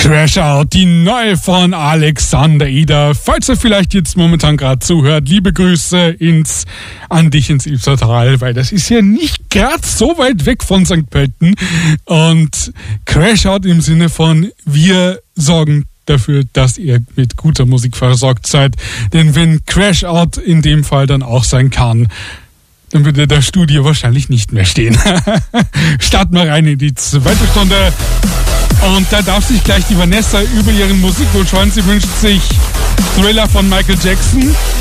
Crash Out, die neue von Alexander Eder. Falls er vielleicht jetzt momentan gerade zuhört, liebe Grüße an dich ins Ilzertal, weil das ist ja nicht gerade so weit weg von St. Pölten. Und Crash Out im Sinne von, wir sorgen dafür, dass ihr mit guter Musik versorgt seid. Denn wenn Crash Out in dem Fall dann auch sein kann, dann würde das Studio wahrscheinlich nicht mehr stehen. Starten wir rein in die zweite Stunde. Und da darf sich gleich die Vanessa über ihren Musikwunsch freuen. Sie wünscht sich Thriller von Michael Jackson.